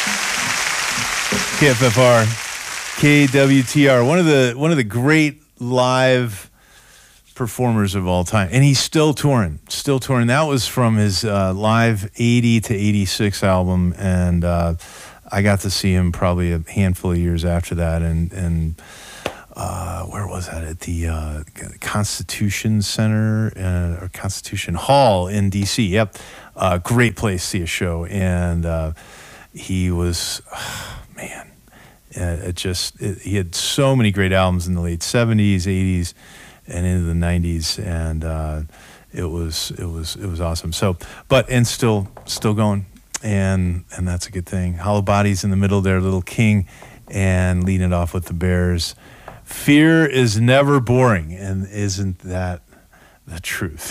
KFFR, KWTR, one of the great live performers of all time, and he's still touring. That was from his live 80 to 86 album, and I got to see him probably a handful of years after that, and where was that? At the Constitution Center or Constitution Hall in D.C. Yep, great place to see a show, and he was, man. He had so many great albums in the late 70s, 80s, and into the 90s, and it was awesome. So, and still going, and that's a good thing. Hollow Bodies in the middle there, Little King, and leading it off with the Bears. Fear is never boring, and isn't that the truth?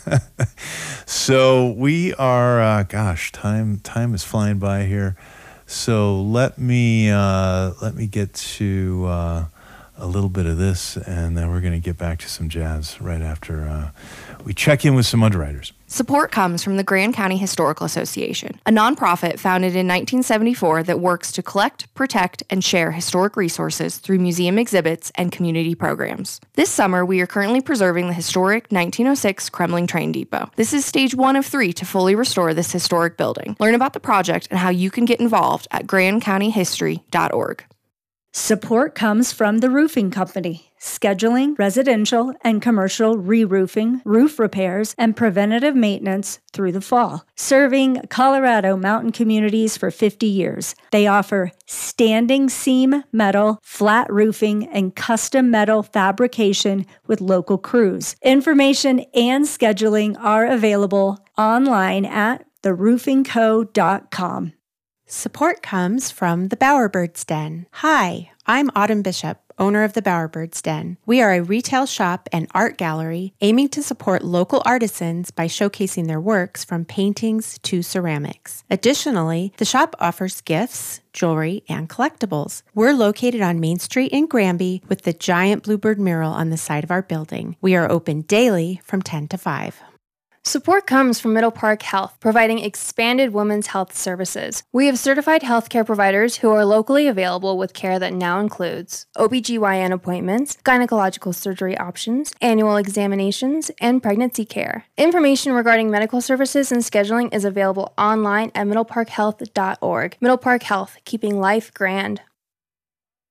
So we are, time is flying by here. So let me get to a little bit of this, and then we're going to get back to some jazz right after we check in with some underwriters. Support comes from the Grand County Historical Association, a nonprofit founded in 1974 that works to collect, protect, and share historic resources through museum exhibits and community programs. This summer, we are currently preserving the historic 1906 Kremling Train Depot. This is stage 1 of 3 to fully restore this historic building. Learn about the project and how you can get involved at grandcountyhistory.org. Support comes from the Roofing Company, scheduling residential and commercial re-roofing, roof repairs, and preventative maintenance through the fall. Serving Colorado mountain communities for 50 years, they offer standing seam metal, flat roofing, and custom metal fabrication with local crews. Information and scheduling are available online at theroofingco.com. Support comes from the Bowerbirds Den. Hi, I'm Autumn Bishop, owner of the Bowerbirds Den. We are a retail shop and art gallery aiming to support local artisans by showcasing their works from paintings to ceramics. Additionally, the shop offers gifts, jewelry, and collectibles. We're located on Main Street in Granby with the giant bluebird mural on the side of our building. We are open daily from 10 to 5. Support comes from Middle Park Health, providing expanded women's health services. We have certified healthcare providers who are locally available with care that now includes OBGYN appointments, gynecological surgery options, annual examinations, and pregnancy care. Information regarding medical services and scheduling is available online at middleparkhealth.org. Middle Park Health, keeping life grand.